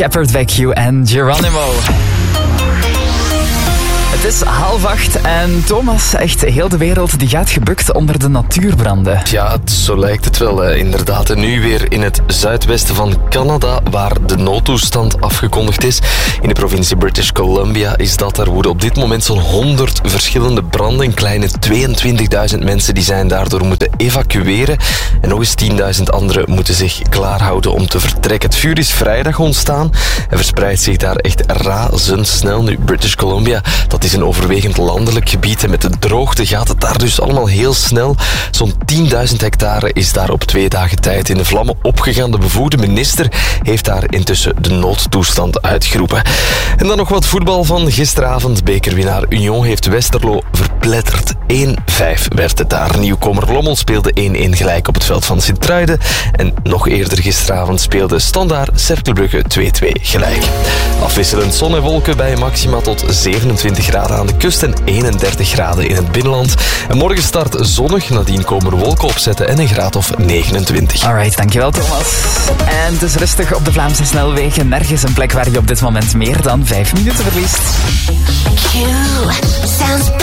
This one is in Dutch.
Shepherd, Vacuum en Geronimo. Het is 7:30 en Thomas, echt heel de wereld die gaat gebukt onder de natuurbranden. Ja, zo lijkt het wel inderdaad. En nu weer in het zuidwesten van Canada, waar de noodtoestand afgekondigd is. In de provincie British Columbia is dat. Daar woeden op dit moment zo'n 100 verschillende branden. Een kleine 22.000 mensen die zijn daardoor moeten evacueren. En nog eens 10.000 anderen moeten zich klaarhouden om te vertrekken. Het vuur is vrijdag ontstaan en verspreidt zich daar echt razendsnel. Nu, British Columbia, dat is een overwegend landelijk gebied en met de droogte gaat het daar dus allemaal heel snel. Zo'n 10.000 hectare is daar op 2 dagen tijd in de vlammen opgegaan. De bevoegde minister heeft daar intussen de noodtoestand uitgeroepen. En dan nog wat voetbal van gisteravond. Bekerwinnaar Union heeft Westerlo verpletterd. 1-5 werd het daar. Nieuwkomer Lommel speelde 1-1 gelijk op het veld van Sint-Truiden. En nog eerder gisteravond speelde Standaard Cerkelbrugge 2-2 gelijk. Afwisselend zon en wolken bij maxima tot 27 graden aan de kust en 31 graden in het binnenland. En morgen start zonnig, nadien komen er wolken opzetten en een graad of 29. Alright, dankjewel Thomas. En het is rustig op de Vlaamse snelwegen. Nergens een plek waar je op dit moment meer dan 5 minuten verliest. Sounds